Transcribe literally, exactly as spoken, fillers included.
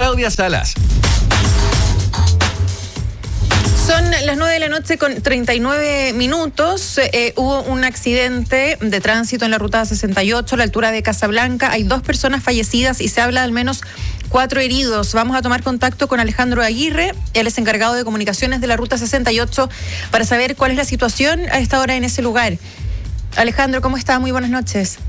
Claudia Salas. Son las nueve de la noche con treinta y nueve minutos. Eh, hubo un accidente de tránsito en la ruta sesenta y ocho a la altura de Casablanca. Hay dos personas fallecidas y se habla de al menos cuatro heridos. Vamos a tomar contacto con Alejandro Aguirre. Él es encargado de comunicaciones de la ruta sesenta y ocho para saber cuál es la situación a esta hora en ese lugar. Alejandro, ¿cómo está? Muy buenas noches.